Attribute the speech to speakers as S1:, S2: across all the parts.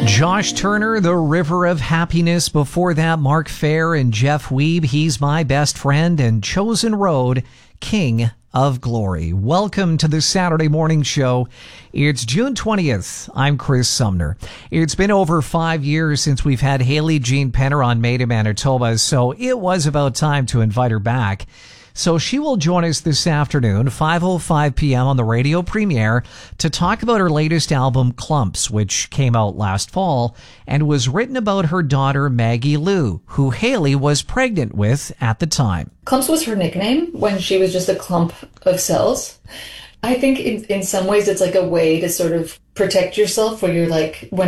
S1: Josh Turner, The River of Happiness. Before that, Mark Fair and Jeff Weeb, He's My Best Friend, and Chosen Road, King of Glory. Welcome to the Saturday Morning Show. It's June 20th. I'm Chris Sumner. It's been over 5 years since we've had Hayley Jean Penner on Made in Manitoba, so it was about time to invite her back. So she will join us this afternoon, 5:05 p.m. on the radio premiere to talk about her latest album, Clumps, which came out last fall and was written about her daughter, Maggie Lou, who Hayley was pregnant with at the time.
S2: Clumps was her nickname when she was just a clump of cells. I think in some ways it's like a way to sort of protect yourself where you're like, when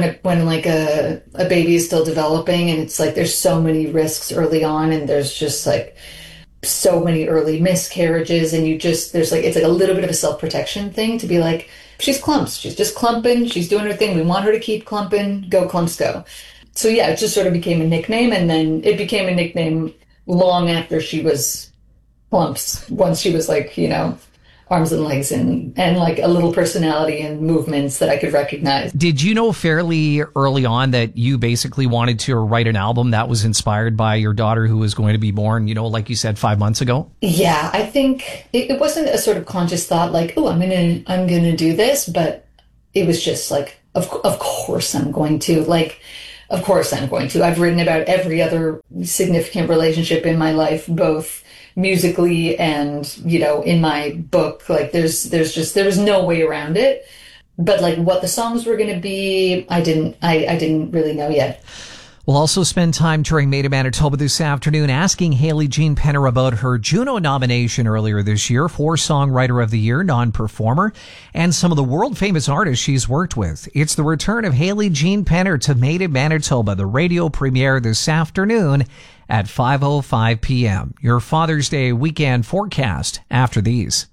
S2: a baby is still developing and it's like there's so many risks early on and there's just like so many early miscarriages and it's like a little bit of a self-protection thing to be like, she's clumps, she's just clumping, she's doing her thing, we want her to keep clumping, go clumps go. So yeah, it just sort of became a nickname, and then it became a nickname long after she was clumps, once she was like, arms and legs and like a little personality and movements that I could recognize.
S1: Did you know fairly early on that you basically wanted to write an album that was inspired by your daughter who was going to be born, like you said, 5 months ago?
S2: Yeah, I think it wasn't a sort of conscious thought like, oh, I'm gonna do this, but it was just like, of course I'm going to. Like, of course I'm going to. I've written about every other significant relationship in my life, both musically and, in my book. Like there was no way around it. But like what the songs were going to be, I didn't really know yet.
S1: We'll also spend time during Made in Manitoba this afternoon asking Hayley Jean Penner about her Juno nomination earlier this year for Songwriter of the Year, non-performer, and some of the world-famous artists she's worked with. It's the return of Hayley Jean Penner to Made in Manitoba, the radio premiere this afternoon at 5:05 p.m. Your Father's Day weekend forecast after these.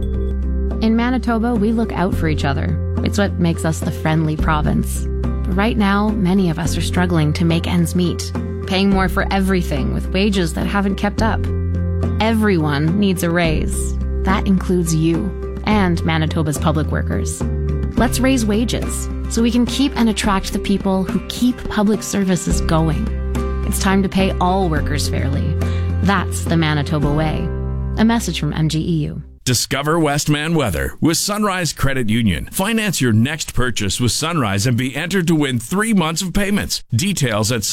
S3: In Manitoba, we look out for each other. It's what makes us the friendly province. But right now, many of us are struggling to make ends meet, paying more for everything with wages that haven't kept up. Everyone needs a raise. That includes you and Manitoba's public workers. Let's raise wages so we can keep and attract the people who keep public services going. It's time to pay all workers fairly. That's the Manitoba way. A message from MGEU.
S4: Discover Westman Weather with Sunrise Credit Union. Finance your next purchase with Sunrise and be entered to win 3 months of payments. Details at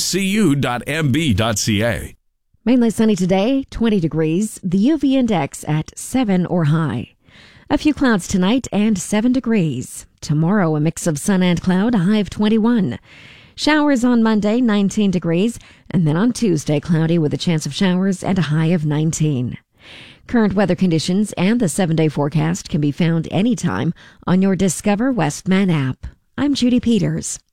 S4: sunrisecu.mb.ca.
S5: Mainly sunny today, 20 degrees. The UV index at 7 or high. A few clouds tonight and 7 degrees. Tomorrow, a mix of sun and cloud, a high of 21. Showers on Monday, 19 degrees. And then on Tuesday, cloudy with a chance of showers and a high of 19. Current weather conditions and the 7-day forecast can be found anytime on your Discover Westman app. I'm Judy Peters.